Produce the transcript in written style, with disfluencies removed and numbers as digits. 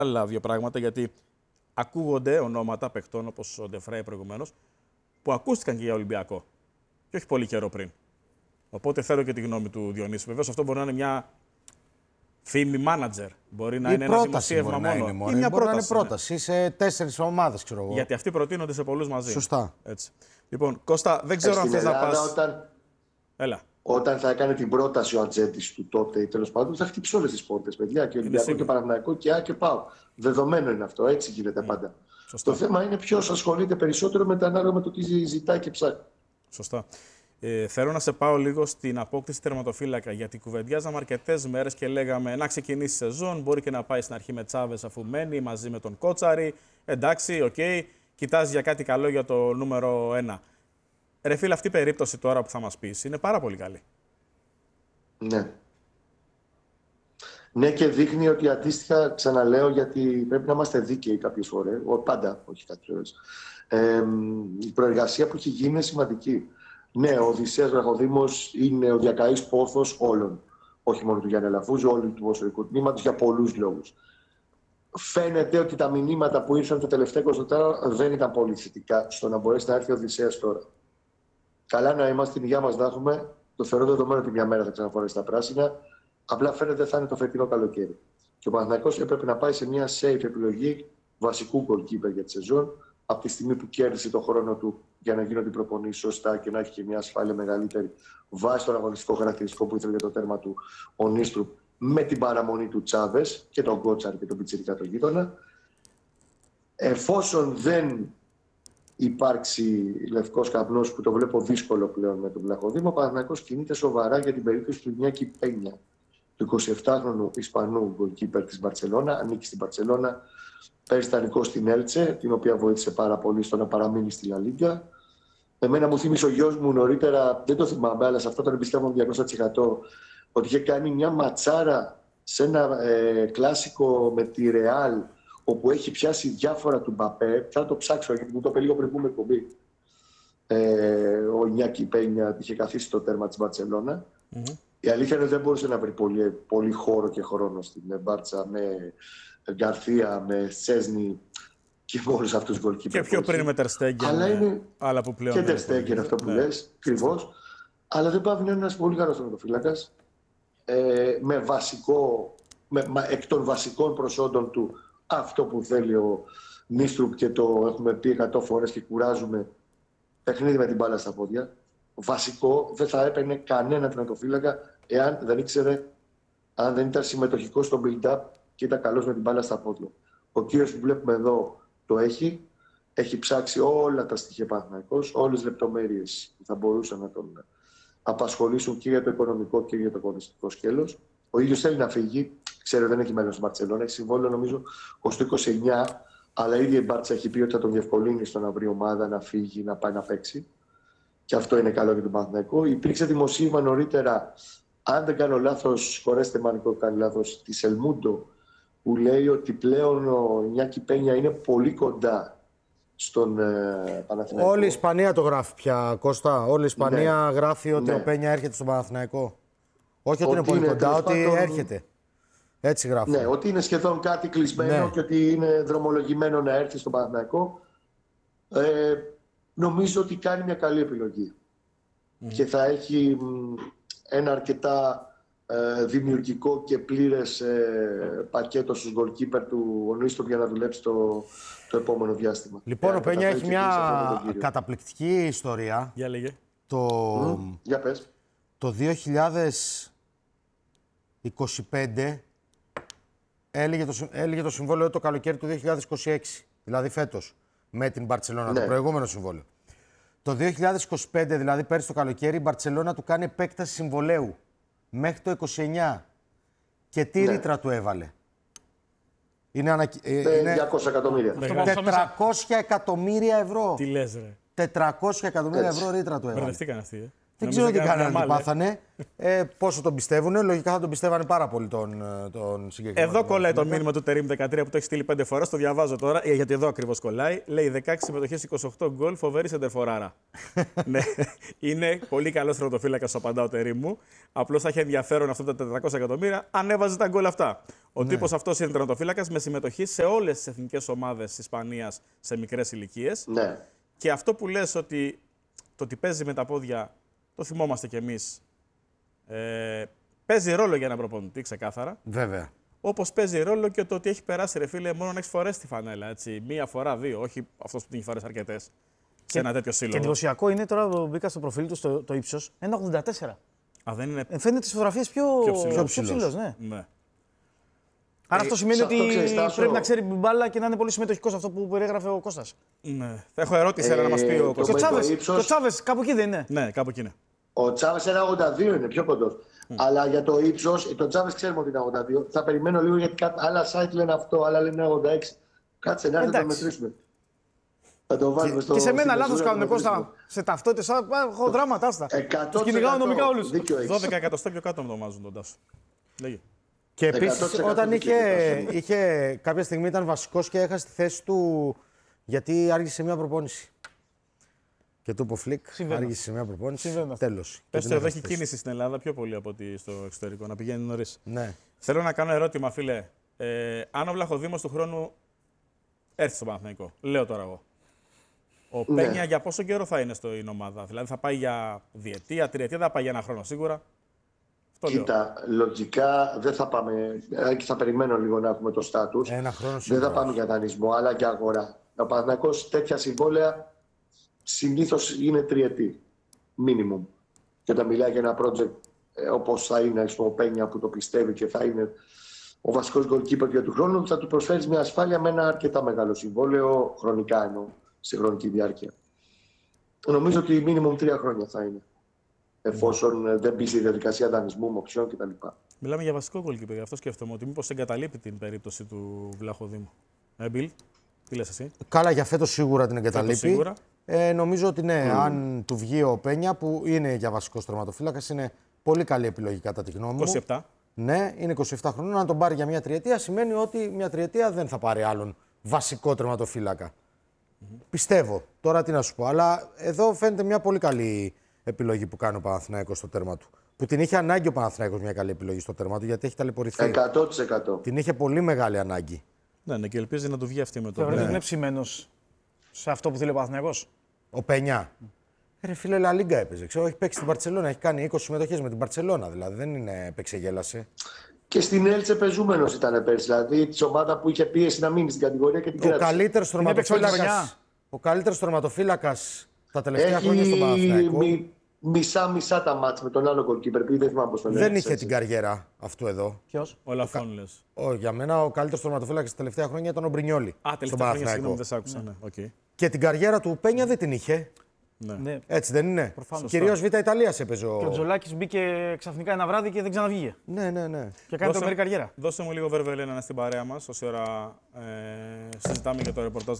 άλλα δύο πράγματα, γιατί ακούγονται ονόματα παιχτών όπως ο Ντεφρέ προηγουμένως, που ακούστηκαν και για Ολυμπιακό. Και όχι πολύ καιρό πριν. Οπότε θέλω και τη γνώμη του Διονύση. Βεβαίως αυτό μπορεί να είναι μια φήμη μάνατζερ. Μπορεί να είναι ένα δημοσίευμα μόνο. Ή μια πρόταση. Να είναι πρόταση σε 4 ομάδες, ξέρω εγώ. Γιατί αυτοί προτείνονται σε πολλούς μαζί. Σωστά. Έτσι. Λοιπόν, Κώστα, δεν ξέρω αν θες να πας. Έλα. Όταν θα έκανε την πρόταση ο ατζέντης του τότε ή τέλος πάντων, θα χτύψει όλες τις πόρτες, παιδιά. Και Ολυμπιακό και Παναθηναϊκό και Α και ΠΑΟ. Δεδομένο είναι αυτό. Έτσι γίνεται πάντα. Σωστά. Το θέμα είναι ποιος ασχολείται περισσότερο ανάλογα με το τι ζητάει και ψάχνει. Σωστά. Θέλω να σε πάω λίγο στην απόκτηση τερματοφύλακα, γιατί κουβεντιάζαμε αρκετές μέρες και λέγαμε να ξεκινήσει η σεζόν. Μπορεί και να πάει στην αρχή με Τσάβες αφού μένει μαζί με τον Κότσαρη. Εντάξει, οκ. Κοιτάζει για κάτι καλό για το νούμερο 1. Ρε φίλε, αυτή η περίπτωση τώρα που θα μας πεις είναι πάρα πολύ καλή. Ναι. Ναι, και δείχνει ότι αντίστοιχα, ξαναλέω, γιατί πρέπει να είμαστε δίκαιοι κάποιες φορές, πάντα, όχι κάποιες φορές. Η προεργασία που έχει γίνει είναι σημαντική. Ναι, ο Οδυσσέας Βραχοδήμος είναι ο διακαής πόθος όλων. Όχι μόνο του Γιάννη Αλαφούζου, όλου του ποδοσφαιρικού τμήματος, για πολλούς λόγους. Φαίνεται ότι τα μηνύματα που ήρθαν τα τελευταία 24 δεν ήταν πολύ θετικά στο να μπορέσει να έρθει ο Οδυσσέας τώρα. Καλά να είμαστε, την υγεία μας να έχουμε. Το θεωρώ δεδομένο ότι μια μέρα θα ξαναφορέσει τα πράσινα. Απλά φαίνεται θα είναι το φετινό καλοκαίρι. Και ο Παναθηναϊκός έπρεπε να πάει σε μια safe επιλογή βασικού goalkeeper για τη σεζόν, από τη στιγμή που κέρδισε τον χρόνο του για να γίνονται οι προπονήσεις σωστά και να έχει και μια ασφάλεια μεγαλύτερη βάσει τον αγωνιστικό χαρακτηριστικό που ήθελε για το τέρμα του ο Νίστρουπ, με την παραμονή του Τσάβες και τον Γκότσαρ και τον Πιτσιρικά τον γείτονα. Εφόσον δεν υπάρξει λευκός καπνός, που το βλέπω δύσκολο πλέον με τον Βλαχοδήμο, ο Παναθηναϊκός κινείται σοβαρά για την περίπτωση του Ινιάκη Πένια, του 27χρονου Ισπανού goalkeeper της Μπαρτσελώνα. Ανήκει στην Μπαρτσελώνα, πέρυσι ήταν δανεικός στην Έλτσε, την οποία βοήθησε πάρα πολύ στο να παραμείνει στη Λα Λίγκα. Εμένα μου θύμισε ο γιος μου νωρίτερα, δεν το θυμάμαι, αλλά σε αυτό τον εμπιστεύομαι 200%, ότι είχε κάνει μια ματσάρα σε ένα κλάσικο με τη Ρεάλ, όπου έχει πιάσει διάφορα του Μπαπέ. Θα το ψάξω, γιατί μου το είπε λίγο πριν πούμε εκπομπή. Ο Ινιάκη Πένια είχε καθίσει το τέρμα της Μπαρτσελώνα. Η αλήθεια είναι ότι δεν μπορούσε να βρει πολύ χώρο και χρόνο στην Μπάρτσα με Γκαρθία, με Στσέσνη και με όλους αυτούς τους goalkeepers. Και πιο πριν με Τερστέγγεν. Αλλά είναι άλλα που πλέον. και Τερστέγγεν αυτό που λες, ακριβώς. Αλλά δεν πάει να είναι ένας πολύ καλός τερματοφύλακας. Εκ των βασικών προσόντων του, αυτό που θέλει ο Νίστρουπ, και το έχουμε πει 100 φορές και κουράζουμε, παιχνίδι με την μπάλα στα πόδια. Βασικό, δεν θα έπαιρνε κανένα τερματοφύλακα εάν δεν ήξερε, αν δεν ήταν συμμετοχικό στο build-up και ήταν καλός με την μπάλα στα πόδια. Ο κύριος που βλέπουμε εδώ το έχει ψάξει όλα τα στοιχεία Παναθηναϊκός, όλες τις λεπτομέρειες που θα μπορούσαν να τον απασχολήσουν και για το οικονομικό και για το αγωνιστικό σκέλος. Ο ίδιος θέλει να φύγει, ξέρω δεν έχει μέλλον στη Μπαρτσελώνα, έχει συμβόλαιο νομίζω ως το 29, αλλά η ίδια η Μπάρτσα έχει πει ότι θα τον διευκολύνει στο να βρει ομάδα, να φύγει, να πάει να παίξει. Και αυτό είναι καλό για τον Παναθηναϊκό. Υπήρξε δημοσίευμα νωρίτερα, αν δεν κάνω λάθος, χωρέστε με αν κάνει λάθος, τη Ελμούντο, που λέει ότι πλέον ο Ινιάκη Πένια είναι πολύ κοντά στον Παναθηναϊκό. Όλη η Ισπανία το γράφει πια, Κώστα. Όλη η Ισπανία γράφει ότι ο Πένια έρχεται στον Παναθηναϊκό. Όχι ότι είναι πολύ κοντά, ότι έρχεται. Έτσι γράφει. Ναι, ότι είναι σχεδόν κάτι κλεισμένο και ότι είναι δρομολογημένο να έρθει στον Παναθηναϊκό. Νομίζω ότι κάνει μια καλή επιλογή. Και θα έχει ένα αρκετά δημιουργικό και πλήρες πακέτο στους goalkeeper του ο Νίστρουπ για να δουλέψει το επόμενο διάστημα. Λοιπόν, ο Πένια έχει μια καταπληκτική ιστορία. Για λέγε. Για πες. Το 2025 έλεγε το συμβόλαιο το καλοκαίρι του 2026, δηλαδή φέτος, με την Μπαρτσελώνα, το προηγούμενο συμβόλαιο. Το 2025, δηλαδή πέρυσι το καλοκαίρι, η Μπαρτσελώνα του κάνει επέκταση συμβολαίου μέχρι το 29. Και τι ρήτρα του έβαλε? Είναι 200 εκατομμύρια. 400 εκατομμύρια ευρώ. Τι λες ρε? 400 εκατομμύρια ευρώ ρήτρα του έβαλε. Μπερδευτήκαν αυτοί. Δεν ξέρω τι κάνανε, τι πάθανε. Πόσο τον πιστεύουν, λογικά θα τον πιστεύανε πάρα πολύ τον συγκεκριμένο. Εδώ κολλάει το μήνυμα του Τερίμ 13 που το έχει στείλει 5 φορές. Το διαβάζω τώρα, γιατί εδώ ακριβώς κολλάει. Λέει 16 συμμετοχές, 28 γκολ, φοβερή σεντερφοράρα. Ναι, είναι πολύ καλός τερματοφύλακας, απαντά ο Τερίμ μου. Απλώς θα έχει ενδιαφέρον αυτά τα 400 εκατομμύρια αν έβαζε τα γκολ αυτά. Ο τύπος αυτός είναι τερματοφύλακας με συμμετοχή σε όλες τις εθνικές ομάδες της Ισπανίας σε μικρές ηλικίες. Ναι. Και αυτό που λες ότι το ότι παίζει με τα πόδια, το θυμόμαστε κι εμείς. Παίζει ρόλο για έναν προπονητή, ξεκάθαρα. Βέβαια. Όπως παίζει ρόλο και το ότι έχει περάσει, ρε φίλε, μόνο να έχει φορέσει τη φανέλα. Έτσι. Μία φορά, δύο. Όχι αυτός που την έχει φορέσει αρκετές. Σε ένα τέτοιο σύλλογο. Και εντυπωσιακό είναι τώρα που μπήκα στο προφίλ του το ύψος 1,84. Α, δεν είναι. Φαίνεται τις φωτογραφίες πιο ψηλός. Ναι. Ναι. Άρα αυτό σημαίνει ότι Τάσο, πρέπει να ξέρει μπάλα και να είναι πολύ συμμετοχικός, αυτό που περιέγραφε ο Κώστας. Ναι. Θα έχω ερώτηση να μας πει ο Και Κώστας. ο Τσάβες, κάπου εκεί δεν είναι. Ναι, κάπου εκεί είναι. Ο Τσάβες 1,82 είναι πιο κοντός. Αλλά για το ύψος, το Τσάβες ξέρουμε ότι είναι 82. Θα περιμένω λίγο γιατί άλλα site λένε αυτό, άλλα λένε 86. Κάτσε να έρθει να το μετρήσουμε. Θα το βάλουμε στο. Και σε μένα λάθος κάνουν, Κώστα. Σε ταυτότητες, έχω δράματα, άστα. Τους κυνηγάω νομικά όλους. 12 εκατοστό πιο κάτω με το ονομάζουν τον Τάσο. Λέγε. Και επίσης 100% όταν δίκαιο, είχε κάποια στιγμή ήταν βασικός και έχασε τη θέση του γιατί άργησε μια προπόνηση. Και του είπε ο Φλικ, άργησε σε μια προπόνηση. Τέλος. Πες το, εδώ έχει κίνηση στην Ελλάδα πιο πολύ από ότι στο εξωτερικό, να πηγαίνει νωρίς. Ναι. Θέλω να κάνω ερώτημα, φίλε. Αν ο Βλαχοδήμος του χρόνου έρθει στο Παναθηναϊκό, λέω τώρα εγώ. Ο Πένια για πόσο καιρό θα είναι στην ομάδα, δηλαδή θα πάει για διετία, τριετία, θα πάει για ένα χρόνο σίγουρα. Κοίτα, λογικά δεν θα πάμε. Και θα περιμένω λίγο να έχουμε το στάτους. Ένα χρόνο δεν σίγουρα. θα πάμε για δανεισμό, αλλά για αγορά. Ο Παναθηναϊκός τέτοια συμβόλαια συνήθως είναι τριετή. Minimum. Και όταν μιλάει για ένα project όπως θα είναι ο Πένια που το πιστεύει και θα είναι ο βασικός goalkeeper για του χρόνου, θα του προσφέρει μια ασφάλεια με ένα αρκετά μεγάλο συμβόλαιο, χρονικά εννοώ, σε χρονική διάρκεια. Νομίζω ότι minimum 3 χρόνια θα είναι. Εφόσον δεν μπει στη διαδικασία δανεισμού, μοξιών κτλ. Μιλάμε για βασικό goalkeeper, γι' αυτό σκέφτομαι ότι μήπως εγκαταλείπει την περίπτωση του Βλαχοδήμου. Μπιλ, τι λες εσύ? Καλά, για φέτος σίγουρα την εγκαταλείπει. Σίγουρα. Νομίζω ότι ναι, αν του βγει ο Πένια, που είναι για βασικός τερματοφύλακας, είναι πολύ καλή επιλογή κατά τη γνώμη μου. 27. Ναι, είναι 27 χρονών. Αν τον πάρει για μια τριετία, σημαίνει ότι μια τριετία δεν θα πάρει άλλον βασικό τερματοφύλακα. Πιστεύω. Τώρα τι να σου πω. Αλλά εδώ φαίνεται μια πολύ καλή επιλογή που κάνει ο Παναθηναϊκός στο τέρμα του. Που την είχε ανάγκη ο Παναθηναϊκός μια καλή επιλογή στο τέρμα του, γιατί έχει ταλαιπωρηθεί. 100%. Την είχε πολύ μεγάλη ανάγκη. Ναι, και ελπίζει να του βγει αυτή με το. Θεωρείτε ότι είναι ψημένος σε αυτό που θέλει ο Παναθηναϊκός? Ο Πενιά. Ρε φίλε, Λα Λίγκα έπαιζε. Ξέρω, έχει παίξει στην Μπαρτσελώνα, έχει κάνει 20 συμμετοχές με την Μπαρτσελώνα. Δηλαδή δεν είναι έπαιξε γέλασε. Και στην Έλτσε πεζούμενος ήταν πέρσι. Δηλαδή τη ομάδα που είχε πίεση να μείνει στην κατηγορία και την Ο κράτησε. καλύτερος τερματοφύλακας τα τελευταία χρόνια στον Παναθηναϊκό. Μισά-μισά τα μάτς με τον άλλο goalkeeper, επειδή δεν θυμάμαι πώς τον Δεν λέγεται, είχε έτσι. την καριέρα αυτό εδώ. Ποιος? Ο Λαφόν λες. Για μένα ο καλύτερος τερματοφύλακας τα τελευταία χρόνια ήταν ο Μπρινιόλι. Α, στον τελευταία χρόνια, συγγνώμη, Παναθηναϊκό. δεν σ' άκουσα. Ναι. Okay. Και την καριέρα του Πένια δεν την είχε. Ναι. Έτσι δεν είναι? Προφανώς. Κυρίως Β' Ιταλίας έπαιζε Και ο Τζολάκης μπήκε ξαφνικά ένα βράδυ και δεν ξαναβγήκε. Ναι. Και κάνει τρομερή καριέρα. Δώσε μου λίγο Βερβελένα στην παρέα μας, όση ώρα συζητάμε για το ρεπορτάζ